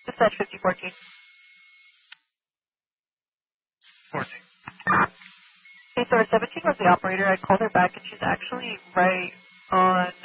Dispatch 5014. 14. Okay, so our 17 was the operator. I called her back, and she's actually right on